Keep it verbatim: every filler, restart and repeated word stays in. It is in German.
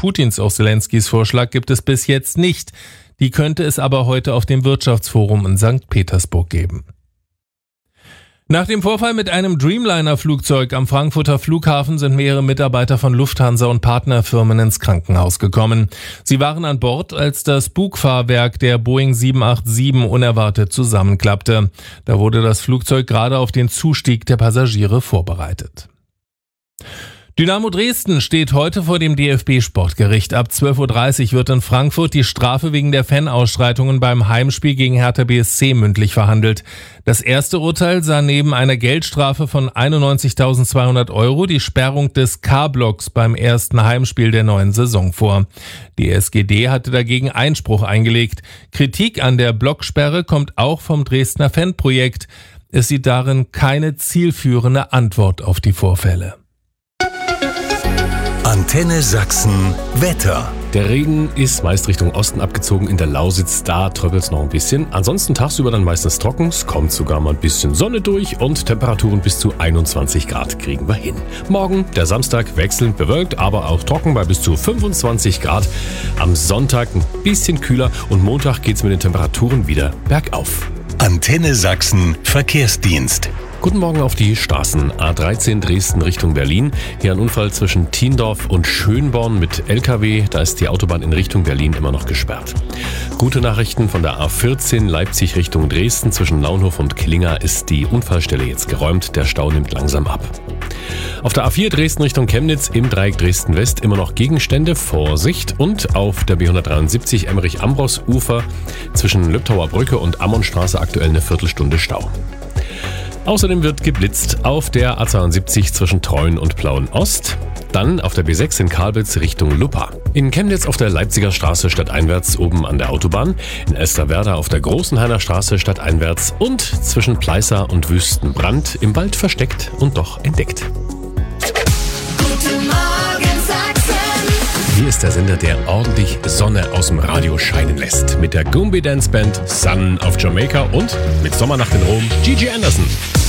Putins auf Zelenskys Vorschlag gibt es bis jetzt nicht. Die könnte es aber heute auf dem Wirtschaftsforum in Sankt Petersburg geben. Nach dem Vorfall mit einem Dreamliner-Flugzeug am Frankfurter Flughafen sind mehrere Mitarbeiter von Lufthansa und Partnerfirmen ins Krankenhaus gekommen. Sie waren an Bord, als das Bugfahrwerk der Boeing sieben acht sieben unerwartet zusammenklappte. Da wurde das Flugzeug gerade auf den Zustieg der Passagiere vorbereitet. Dynamo Dresden steht heute vor dem D F B-Sportgericht. Ab zwölf Uhr dreißig wird in Frankfurt die Strafe wegen der Fanausschreitungen beim Heimspiel gegen Hertha B S C mündlich verhandelt. Das erste Urteil sah neben einer Geldstrafe von einundneunzigtausendzweihundert Euro die Sperrung des K-Blocks beim ersten Heimspiel der neuen Saison vor. Die S G D hatte dagegen Einspruch eingelegt. Kritik an der Blocksperre kommt auch vom Dresdner Fanprojekt. Es sieht darin keine zielführende Antwort auf die Vorfälle. Antenne Sachsen Wetter. Der Regen ist meist Richtung Osten abgezogen, in der Lausitz, da tröppelt es noch ein bisschen. Ansonsten tagsüber dann meistens trocken, es kommt sogar mal ein bisschen Sonne durch und Temperaturen bis zu einundzwanzig Grad kriegen wir hin. Morgen, der Samstag, wechselnd bewölkt, aber auch trocken bei bis zu fünfundzwanzig Grad. Am Sonntag ein bisschen kühler und Montag geht's mit den Temperaturen wieder bergauf. Antenne Sachsen Verkehrsdienst. Guten Morgen auf die Straßen. A dreizehn Dresden Richtung Berlin. Hier ein Unfall zwischen Thiendorf und Schönborn mit L K W. Da ist die Autobahn in Richtung Berlin immer noch gesperrt. Gute Nachrichten von der A vierzehn Leipzig Richtung Dresden. Zwischen Launhof und Klinger ist die Unfallstelle jetzt geräumt. Der Stau nimmt langsam ab. Auf der A vier Dresden Richtung Chemnitz im Dreieck Dresden West immer noch Gegenstände. Vorsicht. Und auf der B hundertdreiundsiebzig Emmerich-Ambros-Ufer zwischen Lübthauer Brücke und Ammonstraße aktuell eine Viertelstunde Stau. Außerdem wird geblitzt auf der A zweiundsiebzig zwischen Treuen und Plauen Ost, dann auf der B sechs in Karlbitz Richtung Luppa. In Chemnitz auf der Leipziger Straße stadteinwärts oben an der Autobahn, in Elsterwerda auf der Großenhainer Straße stadteinwärts und zwischen Pleißer und Wüstenbrand im Wald versteckt und doch entdeckt. Guten Morgen Sachsen. Hier ist der Sender, der ordentlich Sonne aus dem Radio scheinen lässt. Mit der Goombay Dance Band Sun auf Jamaika und mit Sommernacht in Rom Gigi Anderson.